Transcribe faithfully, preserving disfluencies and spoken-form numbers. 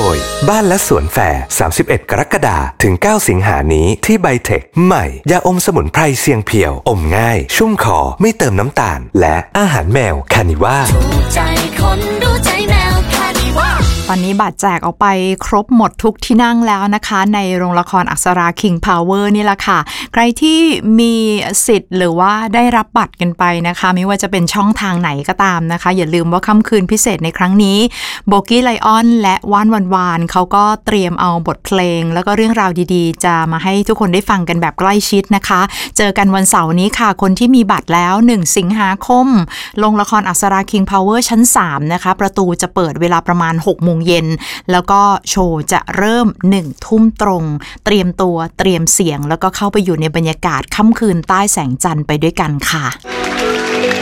ยบ้านและสวนแฟร์สามสิบเอ็ดกรกฎาคมถึงเก้าสิงหานี้ที่ไบเทคใหม่ยาอมสมุนไพรเสียงเพียวอมง่ายชุ่มคอไม่เติมน้ำตาลและอาหารแมวคานิว่าใจคนดูใจแมวคานิว่าตอนนี้บัตรแจกออกไปครบหมดทุกที่นั่งแล้วนะคะในโรงละครอักษรา King Power นี่แหละค่ะใครที่มีสิทธิ์หรือว่าได้รับบัตรกันไปนะคะไม่ว่าจะเป็นช่องทางไหนก็ตามนะคะอย่าลืมว่าค่ำคืนพิเศษในครั้งนี้โบกี้ไลออนและว่านวันวานเขาก็เตรียมเอาบทเพลงแล้วก็เรื่องราวดีๆจะมาให้ทุกคนได้ฟังกันแบบใกล้ชิดนะคะเจอกันวันเสาร์นี้ค่ะคนที่มีบัตรแล้วหนึ่งสิงหาคมโรงละครอักษรา King Power ชั้นสามนะคะประตูจะเปิดเวลาประมาณหกโมงเย็นแล้วก็โชว์จะเริ่มหนึ่งทุ่มตรงเตรียมตัวเตรียมเสียงแล้วก็เข้าไปอยู่ในบรรยากาศค่ำคืนใต้แสงจันทร์ไปด้วยกันค่ะ